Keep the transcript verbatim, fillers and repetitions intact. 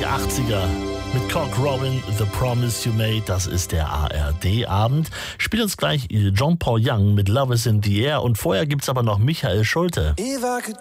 die achtziger. Mit Cock Robin, The Promise You Made, das ist der A R D-Abend. Spielt uns gleich John Paul Young mit Love is in the Air und vorher gibt's aber noch Michael Schulte. If I could